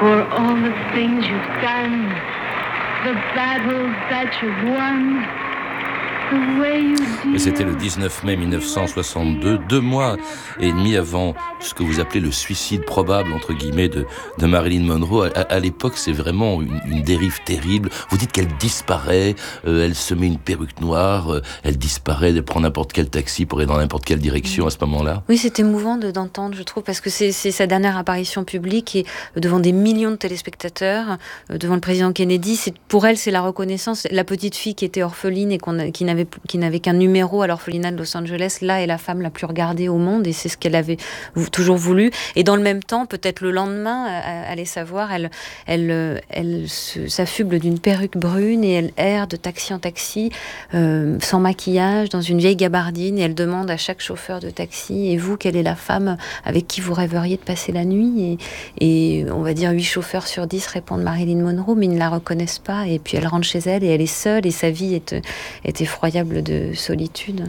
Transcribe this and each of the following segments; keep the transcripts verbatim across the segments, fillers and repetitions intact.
for all the things you've done, the battles that you've won. Et c'était le dix-neuf mai mille neuf cent soixante-deux, deux mois et demi avant ce que vous appelez le suicide probable, entre guillemets, de, de Marilyn Monroe. À, à l'époque, c'est vraiment une, une dérive terrible. Vous dites qu'elle disparaît, euh, elle se met une perruque noire, euh, elle disparaît, elle prend n'importe quel taxi pour aller dans n'importe quelle direction à ce moment-là. Oui, c'est émouvant de, d'entendre, je trouve, parce que c'est, c'est sa dernière apparition publique et devant des millions de téléspectateurs, euh, devant le président Kennedy. C'est, pour elle, c'est la reconnaissance. La petite fille qui était orpheline et qu'on a, qui n'avait qui n'avait qu'un numéro à l'orphelinat de Los Angeles, là est la femme la plus regardée au monde et c'est ce qu'elle avait toujours voulu. Et dans le même temps, peut-être le lendemain, allez savoir, elle, elle, elle se, s'affuble d'une perruque brune et elle erre de taxi en taxi, euh, sans maquillage, dans une vieille gabardine, et elle demande à chaque chauffeur de taxi: et vous, quelle est la femme avec qui vous rêveriez de passer la nuit? et, et on va dire huit chauffeurs sur dix répondent Marilyn Monroe, mais ils ne la reconnaissent pas. Et puis elle rentre chez elle et elle est seule et sa vie est, est effroyable de solitude.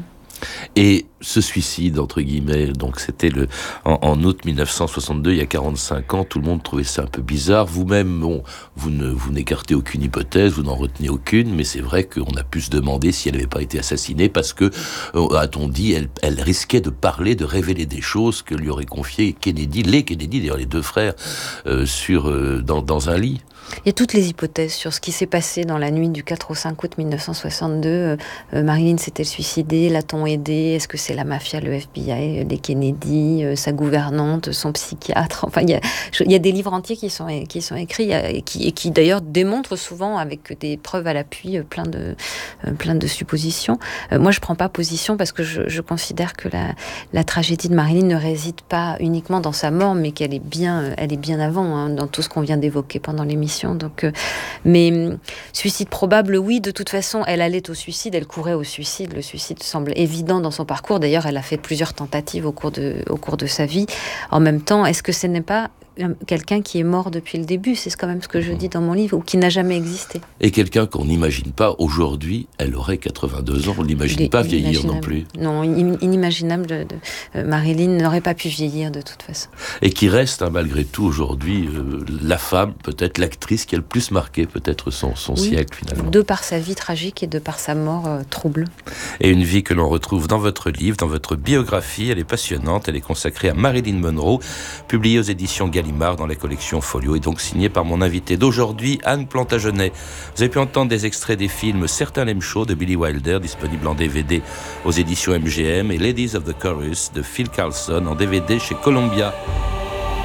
Et ce suicide, entre guillemets, donc c'était le, en, en août mille neuf cent soixante-deux, il y a quarante-cinq ans, tout le monde trouvait ça un peu bizarre. Vous-même, bon, vous, ne, vous n'écartez aucune hypothèse, vous n'en retenez aucune, mais c'est vrai qu'on a pu se demander si elle n'avait pas été assassinée parce que, euh, a-t-on dit, elle, elle risquait de parler, de révéler des choses que lui aurait confiées Kennedy, les Kennedy, d'ailleurs les deux frères, euh, sur, euh, dans, dans un lit. Il y a toutes les hypothèses sur ce qui s'est passé dans la nuit du quatre au cinq août mille neuf cent soixante-deux. Euh, euh, Marilyn s'est-elle suicidée? L'a-t-on aidée? Est-ce que c'est la mafia, le F B I, les Kennedy, euh, sa gouvernante, son psychiatre? Enfin, il y a, il y a des livres entiers qui sont, qui sont écrits et qui, et qui d'ailleurs démontrent souvent, avec des preuves à l'appui, plein de, euh, plein de suppositions. Euh, moi, je ne prends pas position parce que je, je considère que la, la tragédie de Marilyn ne réside pas uniquement dans sa mort, mais qu'elle est bien, elle est bien avant, hein, dans tout ce qu'on vient d'évoquer pendant l'émission. Donc, euh, mais euh, suicide probable, oui, de toute façon, elle allait au suicide, elle courait au suicide. Le suicide semble évident dans son parcours. D'ailleurs, elle a fait plusieurs tentatives au cours de, au cours de sa vie. En même temps, est-ce que ce n'est pas quelqu'un qui est mort depuis le début? C'est quand même ce que je dis dans mon livre, ou qui n'a jamais existé. Et quelqu'un qu'on n'imagine pas aujourd'hui, elle aurait quatre-vingt-deux ans, on ne l'imagine pas vieillir non plus. Non, inimaginable. De, de, euh, Marilyn n'aurait pas pu vieillir de toute façon. Et qui reste, hein, malgré tout, aujourd'hui, euh, la femme, peut-être l'actrice qui a le plus marqué peut-être son, son oui, siècle finalement. De par sa vie tragique et de par sa mort euh, trouble. Et une vie que l'on retrouve dans votre livre, dans votre biographie. Elle est passionnante, elle est consacrée à Marilyn Monroe, publiée aux éditions Gallimard dans la collection Folio, et donc signée par mon invité d'aujourd'hui, Anne Plantagenet. Vous avez pu entendre des extraits des films Certains l'aiment chaud de Billy Wilder, disponible en D V D aux éditions M G M, et Ladies of the Chorus de Phil Carlson en D V D chez Columbia.